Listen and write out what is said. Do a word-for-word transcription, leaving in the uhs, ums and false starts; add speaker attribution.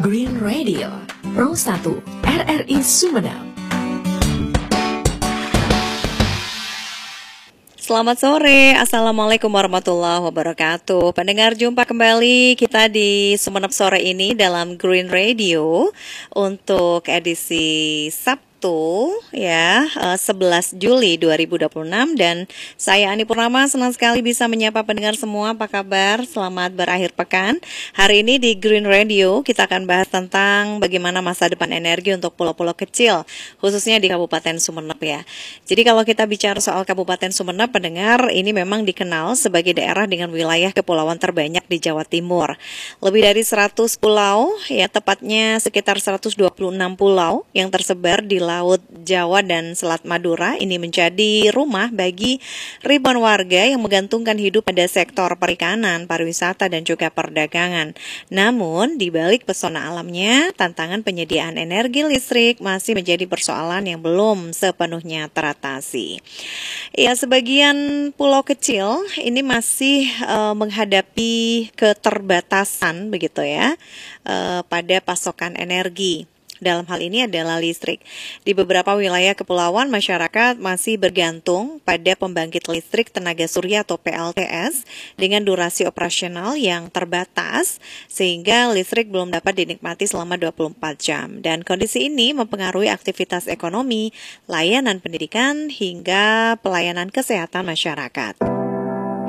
Speaker 1: Green Radio, Pro satu, R R I Sumedang.
Speaker 2: Selamat sore, Assalamualaikum warahmatullahi wabarakatuh. Pendengar, jumpa kembali kita di Sumeneb sore ini dalam Green Radio untuk edisi Sabtu ya, sebelas Juli dua ribu dua puluh enam, dan saya Ani Purnama senang sekali bisa menyapa pendengar semua. Apa kabar? Selamat berakhir pekan. Hari ini di Green Radio kita akan bahas tentang bagaimana masa depan energi untuk pulau-pulau kecil, khususnya di Kabupaten Sumeneb ya. Jadi kalau kita bicara soal Kabupaten Sumeneb, pendengar, ini memang dikenal sebagai daerah dengan wilayah kepulauan terbanyak di Jawa Timur. Lebih dari seratus pulau, ya tepatnya sekitar seratus dua puluh enam pulau yang tersebar di Laut Jawa dan Selat Madura. Ini menjadi rumah bagi ribuan warga yang menggantungkan hidup pada sektor perikanan, pariwisata, dan juga perdagangan. Namun, di balik pesona alamnya, tantangan penyediaan energi listrik masih menjadi persoalan yang belum sepenuhnya teratasi. Ya, sebagian pulau kecil ini masih uh, menghadapi keterbatasan begitu ya uh, pada pasokan energi. Dalam hal ini adalah listrik. Di beberapa wilayah kepulauan, masyarakat masih bergantung pada pembangkit listrik tenaga surya atau P L T S dengan durasi operasional yang terbatas, sehingga listrik belum dapat dinikmati selama dua puluh empat jam. Dan kondisi ini mempengaruhi aktivitas ekonomi, layanan pendidikan, hingga pelayanan kesehatan masyarakat.